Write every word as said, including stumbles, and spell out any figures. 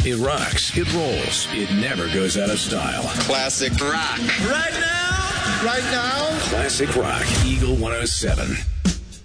It rocks. It rolls. It never goes out of style. Classic rock. Right now. Right now. Classic rock. Eagle one oh seven.